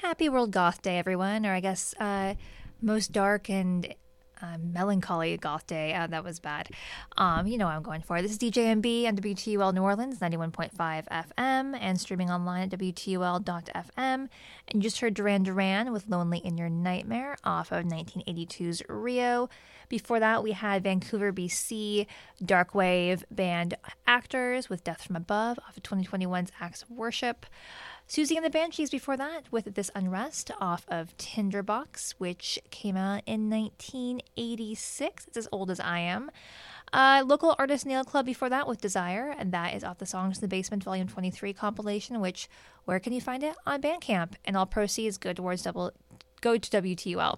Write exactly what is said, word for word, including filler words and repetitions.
Happy World Goth Day, everyone, or I guess uh, most dark and uh, melancholy goth day. Uh, that was bad. Um, you know what I'm going for. This is D J M B on W T U L New Orleans, ninety-one point five F M, and streaming online at W T U L dot F M. And you just heard Duran Duran with Lonely in Your Nightmare off of nineteen eighty-two's Rio. Before that, we had Vancouver, B C, darkwave band Actors with Death from Above off of twenty twenty-one's Acts of Worship. Susie and the Banshees before that with This Unrest off of Tinderbox, which came out in nineteen eighty-six. It's as old as I am. Uh, local artist Nail Club before that with Desire, and that is off the Songs in the Basement Volume twenty-three compilation, which, where can you find it? On Bandcamp. And all proceeds go towards double, go to W T U L.